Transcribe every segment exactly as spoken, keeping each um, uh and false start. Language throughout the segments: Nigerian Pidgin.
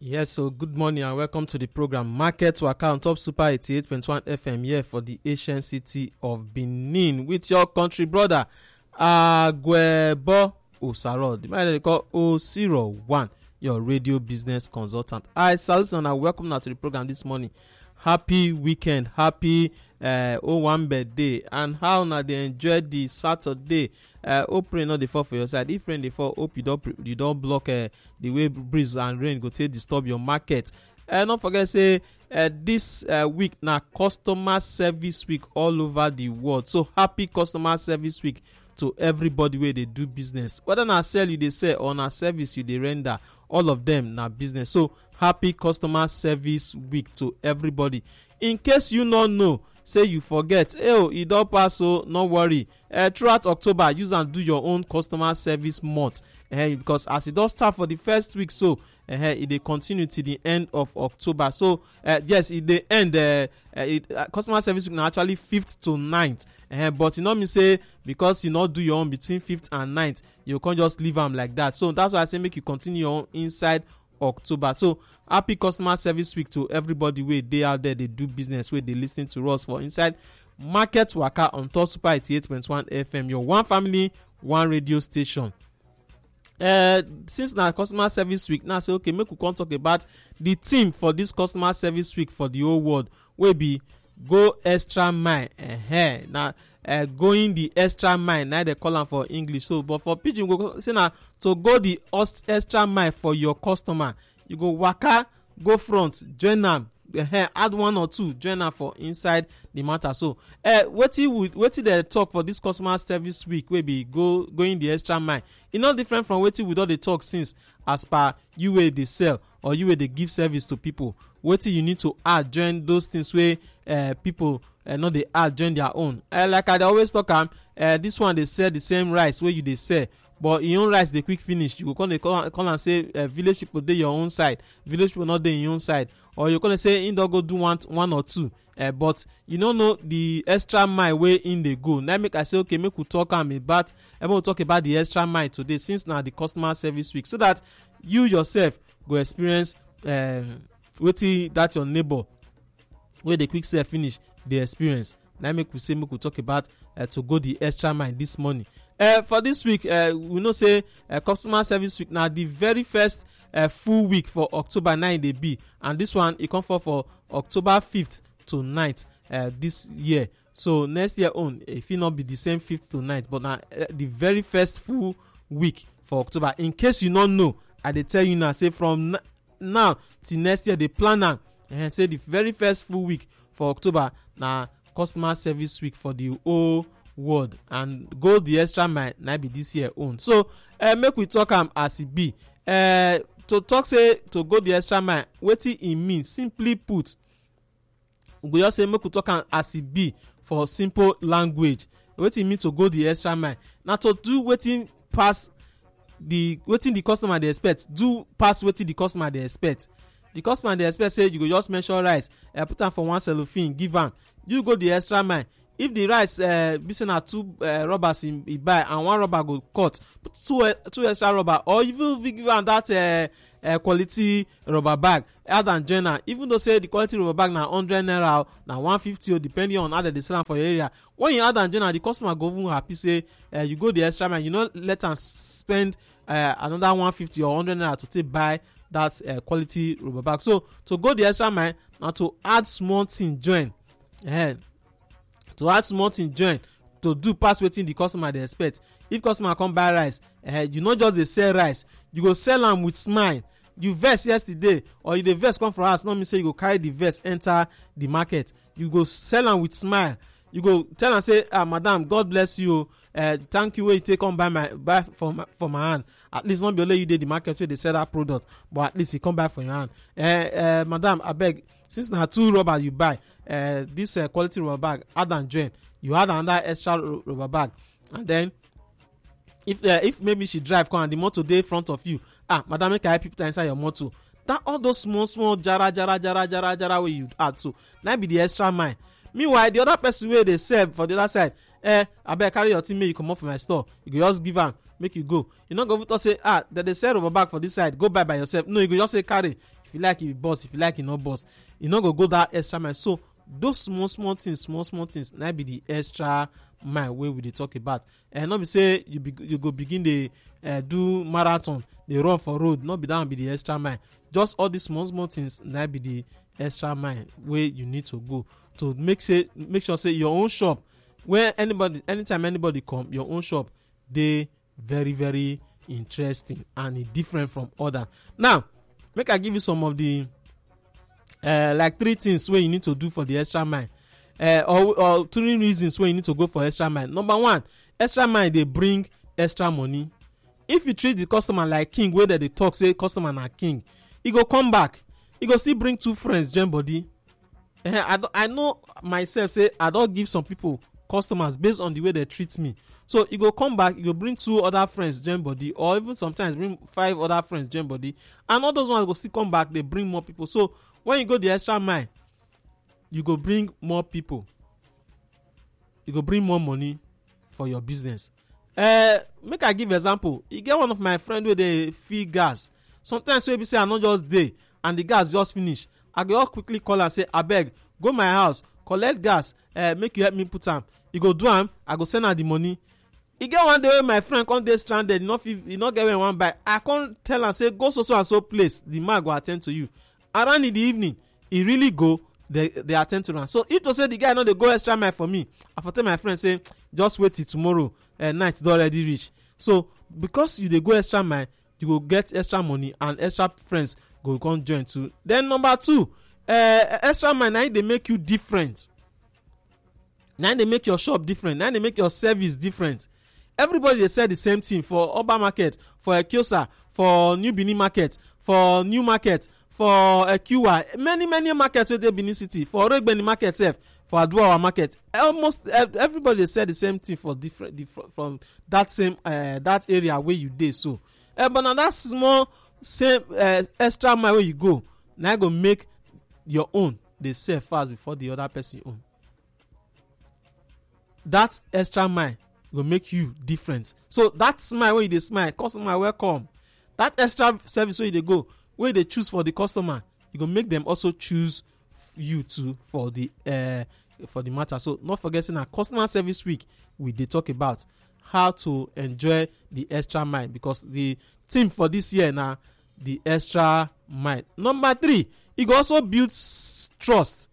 Yes, so good morning and welcome to the program Market Waka on Top Super eighty-eight point one F M here for the ancient city of Benin with your country brother Agwebo Osaro, the man they call O zero one, your radio business consultant. I salute and I welcome now to the program this morning. Happy weekend, happy uh, O one birthday, and how now they enjoy the Saturday. Uh, hope rain not the fall for your side. If rain they fall, hope you don't you don't block uh, the way breeze and rain go to disturb your market. Uh, don't forget say uh, this uh, week now customer service week all over the world. So happy customer service week to everybody where they do business. Whether na sell you they sell or na service you they render, all of them na business. So happy customer service week to everybody. In case you not know, say you forget, oh, it don't pass, so no worry. Uh, throughout October, use and do your own customer service month. Uh, because as it does start for the first week, so uh, it they continue to the end of October. So uh, yes, it they end. Uh, uh, it, uh, customer service week now actually fifth to ninth. Uh, but you know me say because you not do your own between fifth and ninth, you can't just leave them like that. So that's why I say make you continue your own inside October. So happy customer service week to everybody where they out there they do business where they listen to us for inside Market Waka on Top Super eighty-eight point one F M, your one family, one radio station. Uh, since now customer service week, now say okay, make we come talk about the theme for this customer service week for the whole world. Will be go extra mile. Uh-huh. Now uh, going the extra mile. Now they call them for English. So, but for pidgin, go say now to go the extra mile for your customer. You go waka, go front, join them. Uh, add one or two, join them for inside the matter. So, uh, what you what they talk for this customer service week? Will be go going the extra mile. It's not different from what we do they talk since as per you way they sell or you way they give service to people. What you need to add join those things where uh, people uh, not they add join their own. Uh, like I always talk, um, uh, this one they sell the same rice where you they sell. But your own rice they quick finish. You go call, call, call and say uh, village people they your own side, village people not they in your own side, or you gonna say in don't go do one one or two. Uh, but you don't know the extra mile way in they go. Now make I say okay, make we talk um, about I will talk about the extra mile today since now the customer service week, so that you yourself go experience um, waiting that your neighbor where the quick sell finish the experience. Now make we say make we talk about uh, to go the extra mile this morning. Uh, for this week, uh, we know say uh, customer service week now the very first uh, full week for October ninth they be, and this one it come for for October fifth to ninth uh, this year. So next year on, if it not be the same fifth to ninth, but now uh, the very first full week for October. In case you don't know, I they tell you now. Say from n- now till next year they plan now and say the very first full week for October now customer service week for the whole world, and go the extra mile now be this year own. So uh, make we talk am um, as it be. Uh, to talk say to go the extra mile, wetin e mean? Simply put, we just say make we talk am as it be for simple language. Wetin e mean to go the extra mile? Now to do wetin pass the wetin the customer dey expect, do pass wetin the customer dey expect. The customer dey expect say you go just measure rice, uh, put am for one cellophane, give am. You go the extra mile. If the rice uh, be say na two uh, rubbers he, he buy and one rubber go cut, put two uh, two extra rubber, or even give am that uh, uh, quality rubber bag add and join am. Even though say the quality rubber bag na hundred naira, na one fifty, depending on how they sell am for your area. When you add and join am, the customer go even happy say uh, you go the extra mile. You know, let am spend uh, another one fifty or hundred naira to take buy that uh, quality rubber bag. So to go the extra mile na to add small thing join. Uh, to add small thing join to do pass wetin the customer dey expect. If customer come buy rice, uh, you no just dey sell rice, you go sell am with smile. You vex yesterday or you dey vex come for house, no mean say you go carry the vex enter the market. You go sell am with smile. You go tell am say, ah madam, God bless you, uh, thank you wey you take come buy my buy for my, for my hand. At least not be only you dey the market wey dey sell that product, but at least you come buy for your hand. Uh, uh, madam, abeg, since na two rubber you buy, uh, this uh, quality rubber bag add and join. You add another extra rubber bag, and then if uh, if maybe she drive come and the motor dey front of you, ah madam, make I help you put inside your motor. That all those small small jara jara jara jara jara wey you add, so na be the extra mile. Meanwhile, the other person wey dey sell for the other side, eh abeg carry your thing make you comot from my store. You go just give am make you go. You no go talk say, ah dem dey sell rubber bag for this side, go buy by yourself. No, you go just say carry. if you like you boss, if you like you no boss, you no go go that extra mile. So those small small things small small things na be the extra mile wey we dey talk about. And no be say you be, you go begin dey uh, do marathon, dey run for road, no be that one be the extra mile. Just all these small small things na be the extra mile wey you need to go to make say make sure say your own shop, where anybody anytime anybody come, your own shop dey very very interesting and e different from other. Now make I give you some of the uh, like three things wey you need to do for the extra mile, uh, or, or three reasons wey you need to go for extra mile. Number one, extra mile dey bring extra money. If you treat the customer like king, wey dem dey talk say customer na king, e go come back, e go still bring two friends join body. uh, I, do, I know myself say I don give some people customers based on the way they treat me. So e go come back, e go bring two other friends join body, or even sometimes bring five other friends join body, and all those ones go still come back, they bring more people. So when you go the extra mile, you go bring more people, you go bring more money for your business. Uh, make I give example. You get one of my friend where they fill gas. Sometimes wey be say I no just dey and the gas just finish, I go quickly call and say abeg go my house collect gas, uh, make you help me put am. You go do am, I go send her the money. E get one day wey my friend come dey stranded, e no fit, e no get where e wan buy. I come tell am say go so so and so place, the man go attend to you. Around in the evening, e really go, they they attend to am. So if to say the guy no dey go extra mile for me, I for tell my friend say just wait till tomorrow, uh, night don already reach. So because you dey go extra mile, you go get extra money and extra friends go come join too. Then number two, uh, extra mile na dey make you different. Na dey make your shop different. Na dey make your service different. Everybody dey sell the same thing for Oba market, for Ekiosa, for New Benin market, for New market, for Ekiwa, many many markets wey dey Benin city, for Oregbeni market sef, for Aduawa market. Almost everybody dey sell the same thing for different, different from that same uh, that area where you dey. So uh, but na that small same uh, extra mile wey you go, na go make your own dey sell fast before the other person own. That extra mile go make you different. So that smile wey you dey smile, customer welcome. That extra service wey you dey go, wey they choose for the customer, you go make them also choose you too for the uh, for the matter. So not forgetting our customer service week, we dey talk about how to enjoy the extra mile, because the theme for this year now the extra mile. Number three, e go also build trust.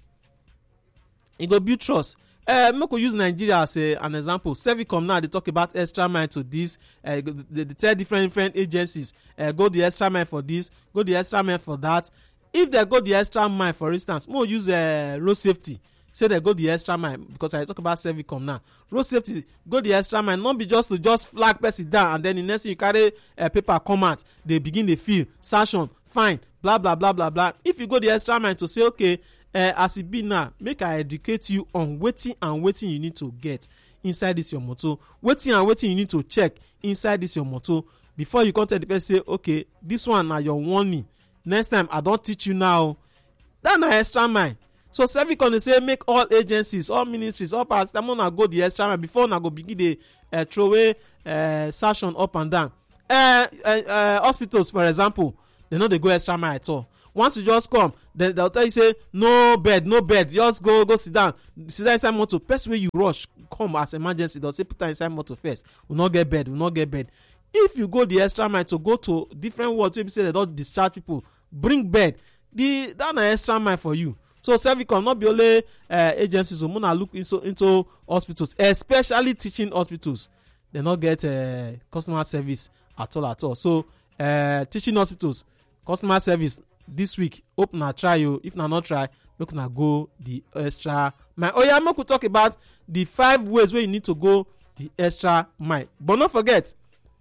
E go build trust. Uh, make we use Nigeria as a, an example. Servicom now they talk about extra mile to this. Uh, they, they tell different different agencies, uh, go the extra mile for this, go the extra mile for that. If they go the extra mile, for instance, more use uh, road safety. Say they go the extra mile, because I talk about Servicom now. Road safety go the extra mile, not be just to just flag person down and then the next thing you carry a uh, paper come out, they begin the feel sanction, fine, blah blah blah blah blah. If you go the extra mile to say okay. Uh, as e be now, make I educate you on wetin and wetin you need to get inside this your motor, wetin and wetin you need to check inside this your motor before you come tell the person say okay, this one na your warning, next time I don teach you now. That na extra mile. So Servicom dey say make all agencies, all ministries, all parts, dem una go the extra mile before una go begin dey uh, throw away uh, sanction up and down. Uh, uh, uh, hospitals for example, they no dey go extra mile at all. Once you just come, then they'll tell you say no bed, no bed, just go go sit down, sit down inside motor. Person wey you rush come as emergency, they'll say put her inside motor first. We not get bed, we not get bed. If you go the extra mile to go to different wards, wey be say they don't discharge people, bring bed. The that na extra mile for you. So Servicom not be only uh, agencies, so muna look into into hospitals, especially teaching hospitals. They not get uh, customer service at all at all. So uh, teaching hospitals, customer service. This week, hope na try you. If na not try, make na go the extra mile. Oh yeah, make we talk about the five ways where you need to go the extra mile. But don't forget,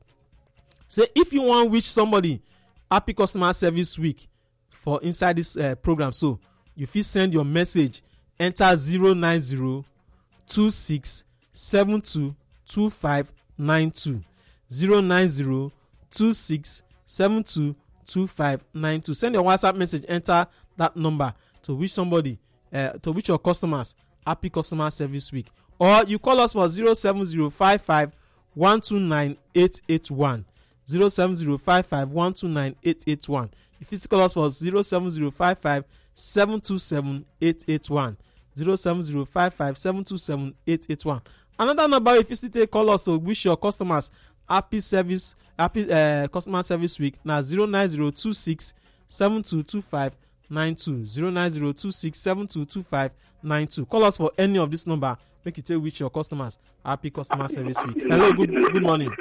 say if you want wish somebody happy customer service week for inside this uh, program, so you fit send your message, enter zero nine zero two six seven two two five nine two zero nine zero two six seven two two five nine two. Send your WhatsApp message, enter that number to wish somebody, uh, to wish your customers happy customer service week. Or you call us for zero seven zero five five one two nine eight eight one zero seven zero five five one two nine eight eight one. You fit call us for zero seven zero five five seven two seven eight eight one. zero seven zero five five seven two seven eight eight one. Another number if you still take call us to wish your customers happy service happy uh, customer service week na zero nine zero two six seven two two five nine two zero nine zero two six seven two two five nine two. Call us for any of this number make you take wish your customers happy customer service week. Hello, good good morning.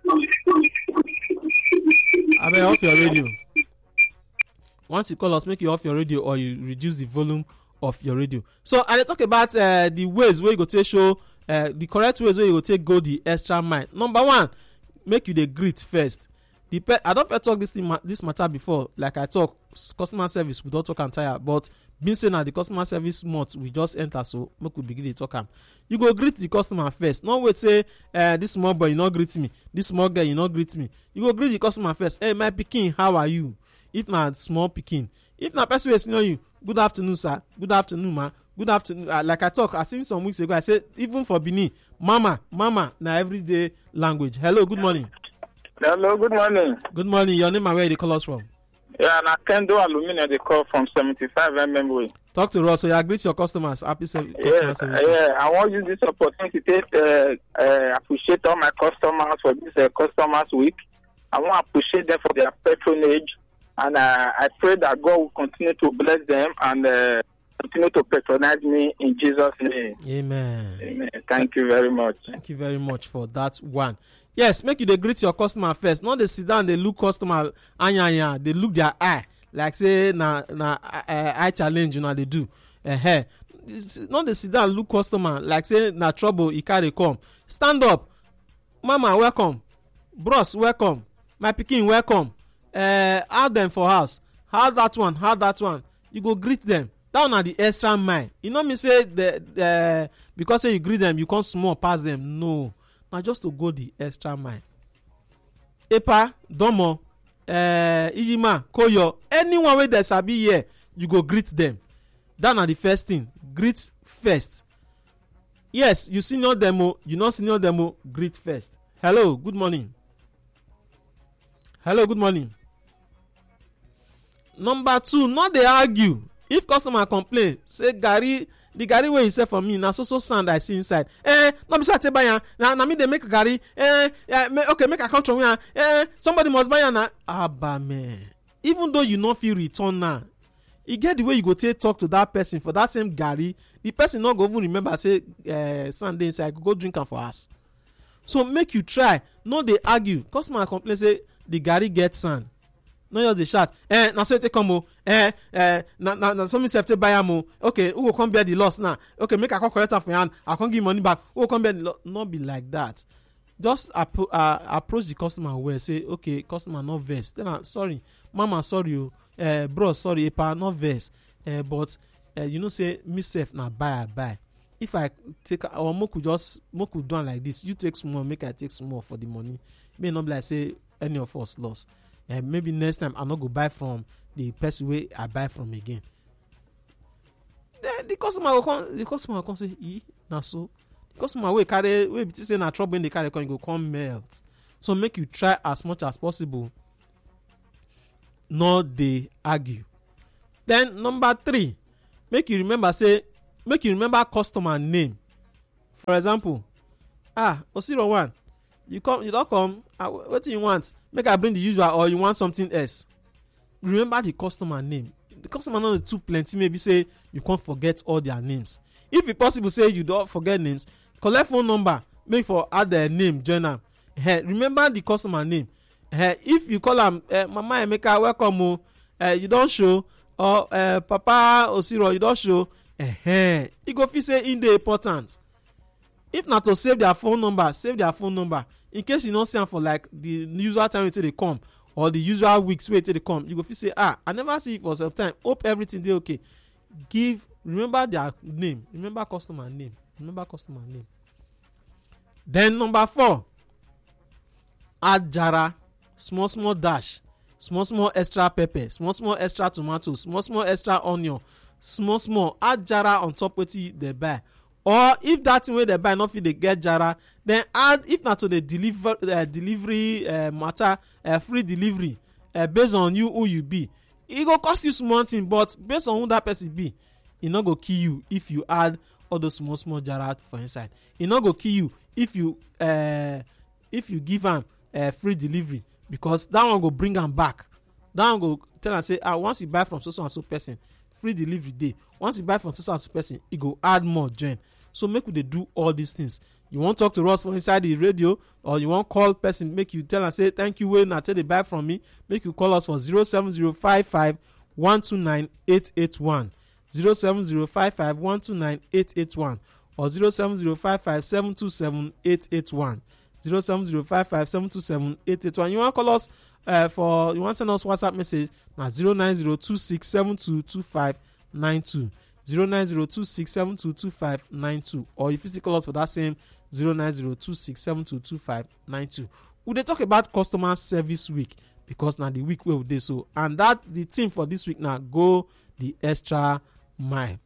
Abeg off your radio. Once you call us, make you off your radio or you reduce the volume of your radio. So I dey talk about uh, the ways wey you go take show uh, the correct ways wey you go take go the extra mile. Number one, make you dey greet first. The pe I don first talk this thing this matter before. Like I talk customer service, we don talk am tire, but being say na the customer service month we just enter, so make we begin dey talk am. You go greet the customer first. No wait say uh, this small boy you no greet me, this small girl you no greet me. You go greet the customer first. Hey my pikin, how are you? If na small pikin, if na person wey senior you, good afternoon sir, good afternoon ma, good afternoon. Uh, like I talk, I think some weeks ago I said even for Benin, mama, mama na everyday language. Hello, good morning. Hello, good morning. Good morning. Your name and where you dey call us from? Yeah, na Kendo Aluminium they call from seventy-five M M way. Talk to us. So you greet your customers. Happy service. Yeah, yeah. I want to use this opportunity to uh, uh, appreciate all my customers for this uh, customers week. I want to appreciate them for their patronage, and uh, I pray that God will continue to bless them and uh, continue to patronize me in Jesus' name. Amen. Amen. Thank you very much. Thank you very much for that one. Yes, make you dey greet your customer first. Not dey sit down, dey look customer anya they look their eye like say na na uh, eye challenge you know they do. Uh-huh. Not dey sit down look customer like say na trouble e carry come. Stand up, mama welcome, bros welcome, my pikin welcome. Uh, how them for house? How that one? How that one? You go greet them. That one na the extra mile. You know me say the the because say you greet them you come small pass them. No. Na just to go the extra mile. Epa, Domo, uh, Ijima, Koyo, anyone wey dey sabi here, you go greet them. That na the first thing. Greet first. Yes, you senior demo, you not senior demo, greet first. Hello, good morning. Hello, good morning. Number two, not dey argue. If customer complain, say Gary. The garri wey you sell for me na so so sand I see inside. Eh, no be say I take buy am. Na na me dey make garri. Eh, eh, okay, make I come from here. Eh, somebody must buy am na. Aba man. Even though you no fit return now, e get the way you go take talk to that person for that same garri. The person no go even remember say eh, sand dey inside. Go drink am for house. So make you try. No dey argue. Customer complain say the garri get sand. No just dey shout. Eh, na so you take come o. Eh, eh, na na na so me sef take buy am o. Okay, who go come bear the loss now? Okay, make I come collect am for your hand. I come give money back. Who go come bear the loss? No be like that. Just appro- uh, approach the customer well. Say, okay, customer no vex. Tell am sorry, mama sorry o. Eh, bro sorry, epa no vex. Eh, but eh, you know say me sef na buy I buy. If I take or make we just make we do am like this. You take small, make I take small for the money. May not be like say any of us lost. Uh, maybe next time I no go buy from the person wey I buy from again. The, the customer will come. The customer will come say, "E na so." The customer wey carry wey be say na trouble in the carry come, you go come melt. So make you try as much as possible. No dey argue. Then number three, make you remember say, make you remember customer name. For example, ah Osiro one, you come, you don't come. Ah, what do you want? Make I bring the usual or you want something else. Remember the customer name. The customer not too plenty. Maybe say you can't forget all their names. If it's possible, say you don't forget names. Collect phone number. Make for add their name. Join them. Hey, remember the customer name. Hey, if you call them, uh, Mama Emeka, welcome. Oh, uh, you don't show. Or uh, Papa Osiro, you don't show. Hey, you go feel say in the important. If not to save their phone number, save their phone number. In case you don't see them for like the usual time until they come or the usual weeks wait till they come, you go feel say, ah, I never see you for some time. Hope everything dey okay. Give, remember their name. Remember customer name. Remember customer name. Then number four, add jara, small small dash, small small extra pepper, small small extra tomatoes, small small extra onion, small small add jara on top wetin they buy. or if that thing wey dem buy no fit dey get jara, then add if na to the deliver uh, delivery uh, matter uh, free delivery uh, based on you who you be. E go cost you small thing, but based on who that person be, e no go kill you if you add all those small small jara for inside. E no go kill you if you uh, if you give am uh, free delivery, because that one go bring am back. That one go tell am say, ah, once you buy from so so and so person, free delivery dey. Once you buy from so so and so person, e go add more join. So make we dey do all these things. You wan talk to us for inside the radio, or you wan call person make you tell am say thank you wey una take dey buy from me, make you call us for zero seven zero five five one two nine eight eight one, zero seven zero five five one two nine eight eight one, or zero seven zero five five seven two seven eight eight one, zero seven zero five five seven two seven eight eight one. You wan call us uh, for you wan send us WhatsApp message na zero nine zero two six seven two two five nine two, zero nine zero two six seven two two five nine two, or you fit still call us for that same zero nine zero two six seven two two five nine two. We dey talk about customer service week because na the week wey we dey so, and that the theme for this week na go the extra mile.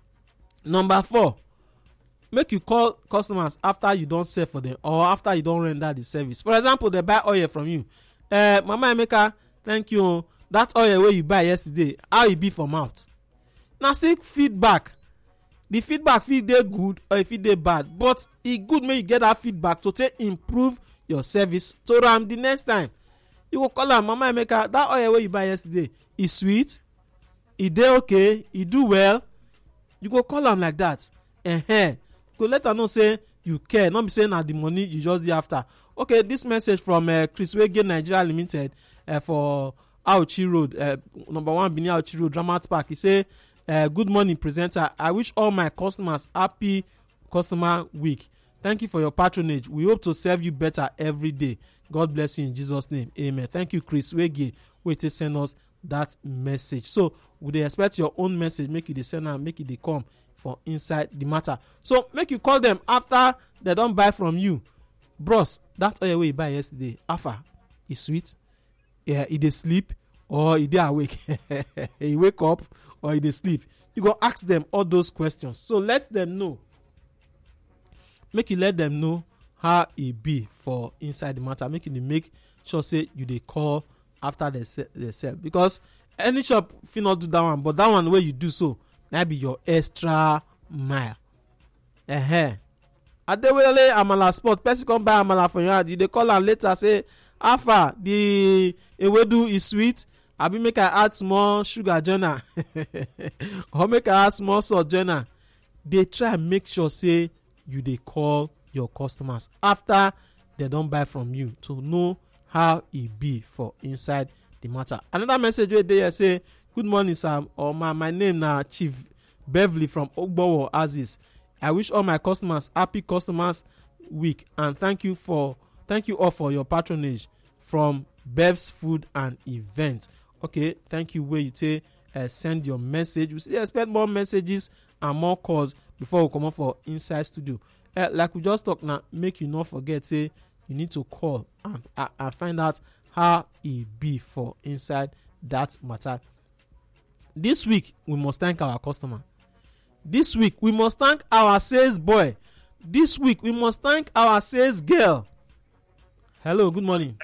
Number four, make you call customers after you don sell for them or after you don render the service. For example, they buy oil from you. Uh, Mama Emeka, thank you. That oil wey you buy yesterday, how e be for mouth? Na still feedback. The feedback fit dey good or e fit dey bad, but e good make you get that feedback to take improve your service to am the next time. You go call am, Mama Emeka, that oil wey you buy yesterday, e sweet, e dey okay, e do well. You go call am like that. Uh-huh. Go let am know say you care, not be say na the money you just dey after. Okay, this message from uh, Chris Wege Nigeria Limited uh, for Auchi Road, uh, number one Benin Auchi Road, Dramat Park. He say, Uh, good morning, presenter. I wish all my customers happy customer week. Thank you for your patronage. We hope to serve you better every day. God bless you in Jesus' name. Amen. Thank you, Chris Wege. Wait to send us that message. So we dey expect your own message. Make you dey send am, make you dey come for inside the matter. So make you call them after they don buy from you. Bros, that oil wey you buy yesterday, Alpha, e sweet? Yeah, e dey sleep or e dey awake? E wake up or e dey sleep? You go ask them all those questions. So let them know. Make you let them know how e be for inside the matter. Make you dey make sure say you dey call after they sell, they sell. Because any shop fit not do that one, but that one wey you do so, na be your extra mile. Uh-huh. Adewale Amala Sport, person come buy Amala for your hand, you dey call am later say, Alpha, the ewedu is sweet. Abi make I add small sugar journal or make I add small salt journal. They try make sure say you dey call your customers after they don buy from you to know how e be for inside the matter. Another message wey dey here say, good morning sir, or my my name na Chief Beverly from Ogbowo Aziz. I wish all my customers happy customers week and thank you for thank you all for your patronage from Bev's Food and Event. Okay, thank you where you take uh, send your message. We still expect more messages and more calls before we come up for inside studio. Uh, like we just talked now, make you not forget say you need to call and, uh, and find out how e be for inside that matter. This week we must thank our customer. This week we must thank our sales boy. This week we must thank our sales girl. Hello, good morning.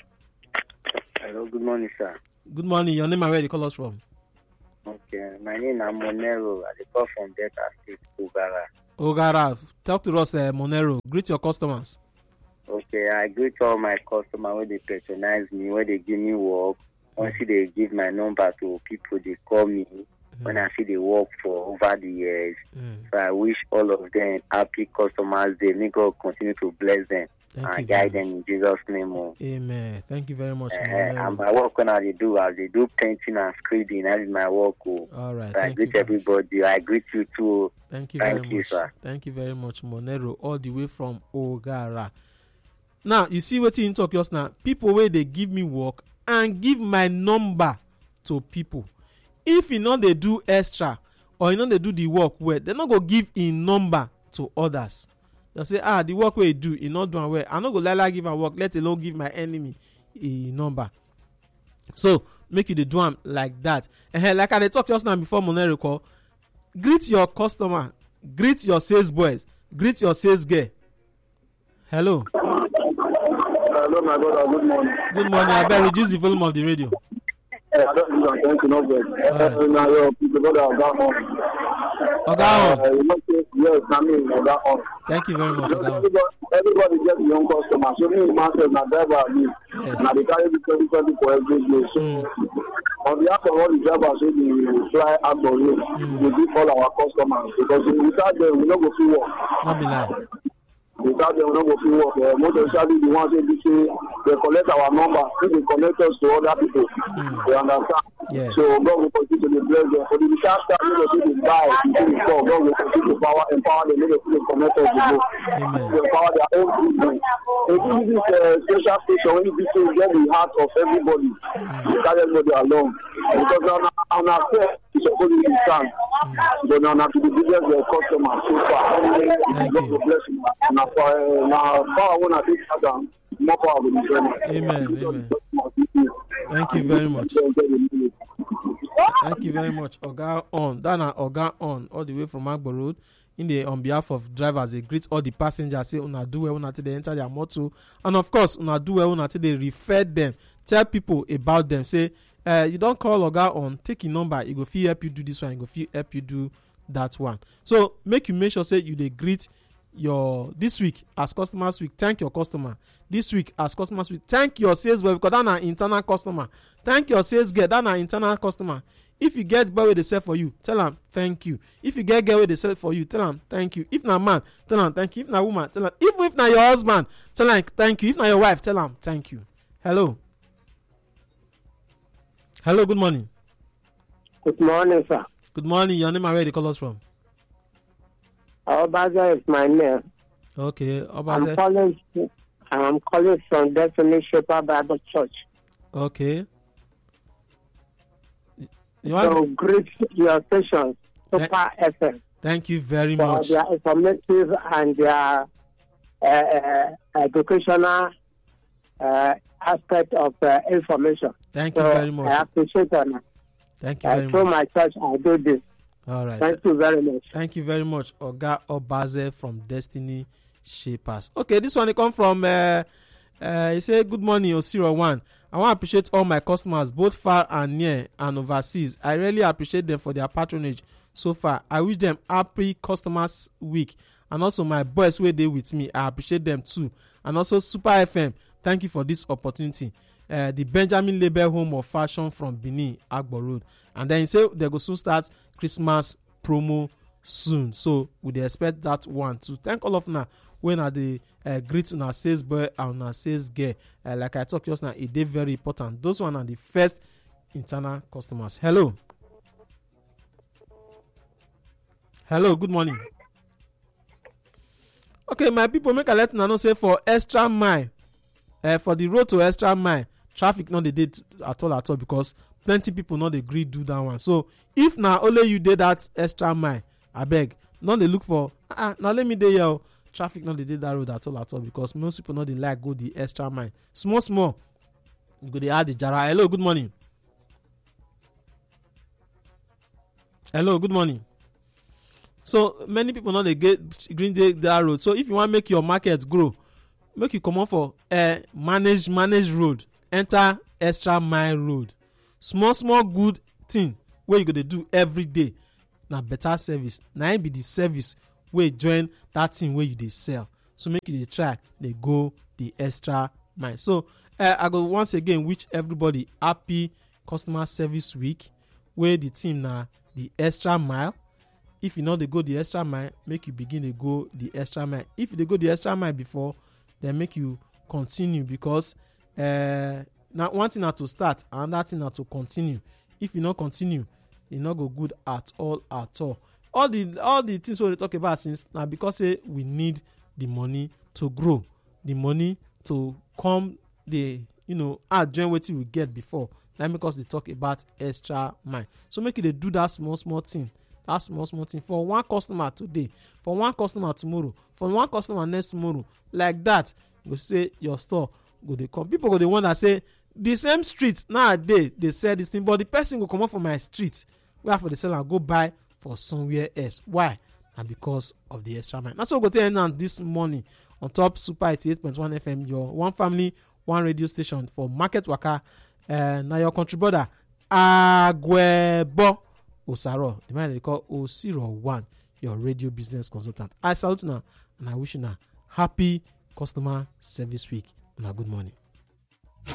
Hello, good morning, sir. Good morning. Your name and where you call us from? Okay, my name is Monero. I call from Delta State, Ogara. Ogara, talk to us, uh, Monero. Greet your customers. Okay, I greet all my customers when they patronize me, when they give me work. Once mm. they give my number to people, they call me. Mm. When I see they work for over the years. Mm. So I wish all of them happy customers. They may God continue to bless them. Thank and guide them in Jesus' name. Oh. Amen. Thank you very much. Uh, and my work when I do, as they do painting and scribbling, that is my work. Oh. All right. So I greet everybody. I greet you too. Thank you Thank very you, much. Sir. Thank you very much, Monero, all the way from Ogara. Now, you see what you talk just now. People where they give me work and give my number to people. If you know they do extra or you know they do the work well, they're not going to give in number to others. They say, ah, the work where you do, you not doing well. I'm not going to like give a work, let alone give my enemy a number. So, make you the do them like that. And like I talked just now before Monero call, greet your customer, greet your sales boys, Greet your sales girl. Hello. Hello, my brother. Good morning. Good morning. I better reduce the volume of the radio. Uh, I don't use I'm trying to know that. Uh, now, your people, brother, Oga on. Oga on. Uh, you know, yes, I mean, Oga on. Thank you very much, Oga on. Everybody, everybody gets the young customer. So me, myself, my driver, me. Yes. Now they carry the twenty twenty for every day. So Mm. on behalf of all the drivers who dey fly out of road, Mm. we give all our customers because without them, we no go fit work. Not be lie. Without them, we no go fit work. Uh, most especially the ones wey be say they collect our number, wey dey connect us to other people. Mm. You understand? Yes. So God will continue to dey bless them. For the disaster, we go see the buy, the thing God, God will continue to power, empower them, make them connect us to go. Amen. To empower their own people. They give this uh, special station when you be say get the heart of everybody. You carry everybody along. Because on on our fair, it's supposed to be stand. But now to the biggest uh, customer so far. Thank God you. will bless you. Now for now power when I take that down, more power will be journey. Amen. Amen. Thank you very much. Thank you very much, Oga on. That na Oga on all the way from Agbo Road. In the on behalf of drivers, they greet all the passengers. Say una do well una till they enter their motor, and of course una do well una till they refer them. Tell people about them. Say uh, you don't call Oga on. Take your number. He go fit help you do this one. He go fit help you do that one. So make you make sure say you they greet your this week as customers week. Thank your customer this week as customers week. Thank your sales boy because that na internal customer. Thank your sales girl, that na internal customer. If you get boy wey dey sell for you, tell am thank you. If you get girl wey dey sell for you, tell am thank you. If na man, tell am thank you. If na woman, tell am. Even if na your husband, tell am thank you. If na your wife, tell am thank you. Hello. Hello. Good morning. Good morning, sir. Good morning. Your name and where you call us from? Obaza is my name. Okay. I'm Obaze. calling. I'm calling from Destiny Shepherd Bible Church. Okay. You So want? greet your station, Super F M, Thank you very for much. their informative and their uh, uh, educational uh, aspect of uh, information. Thank you So very I much. appreciate it. Thank you I very show much. my church I do this. All right. Thank you very much. Thank you very much, Oga Obaze from Destiny Shapers. Okay, this one it come from. Uh, uh, he say, "Good morning, Osiro One. I want to appreciate all my customers, both far and near and overseas. I really appreciate them for their patronage so far. I wish them happy customers week, and also my boys where they with me. I appreciate them too, and also Super F M. Thank you for this opportunity. Uh, the Benjamin Label Home of Fashion from Benin, Agbo Road, and then he say they go soon start Christmas promo soon, so we dey expect that one to thank all of una when are the uh, greet una sales boy and una sales girl. Uh, like I talk just now, it dey very important. Those one are the first internal customers. Hello. Hello. Good morning. Okay, my people, make I let una know say for extra mile, uh, for the road to extra mile, traffic no dey dey at all at all because plenty people no dey gree do that one. So if na only you dey that extra mile, abeg no dey look for ah na let me dey here o. Traffic no dey dey that road at all at all because most people no dey like go the extra mile. Small small you go dey add the jara. Hello, good morning. Hello, good morning. So many people no dey get green dey that road. So if you wan make your market grow, make you comot for uh, manage manage road, enter extra mile road. Small small good thing wey you go dey do every day na better service. Na im be the service wey join that thing wey you dey sell. So make you dey try dey go the extra mile. So uh, I go once again wish everybody happy customer service week wey the theme na the extra mile. If you no dey go the extra mile, make you begin dey go the extra mile. If you dey go the extra mile before, then make you continue because uh, na one thing na to start, another thing na to continue. If you no continue, e no go good at all at all. All the all the things wey we dey talk about since na because say we need the money to grow, the money to come the you know add join wetin we get before. Na make us dey talk about extra mile. So make you dey do that small small thing, that small small thing for one customer today, for one customer tomorrow, for one customer next tomorrow. Like that, you go say your store go dey come. People go dey wonder say the same street nowadays dey sell this thing, but the person go comot for my street wey I for dey sell am go buy for somewhere else. Why? and because of the extra mile. That's what we go to end on this morning on top Super eighty-eight point one F M, your one family, one radio station for Market Waka. Uh, now your country brother Agwebo Osaro, the man they call O zero one, your radio business consultant. I salute now and I wish you now happy customer service week and a good morning.